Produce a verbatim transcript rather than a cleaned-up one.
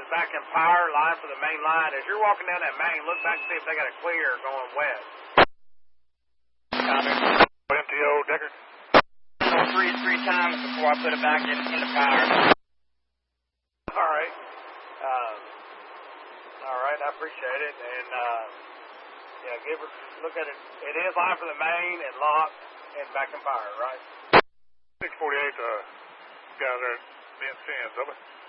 is back in power, line for the main line. As you're walking down that main, look back and see if they got a clear going west. Copy. M T O, Decker. I'll freeze three times before I put it back in, into power. All right. Um, all right, I appreciate it. And, uh, yeah, give her, look at it. It is line for the main and locked and back in power, right? six forty-eight, uh, guys are being seen, over.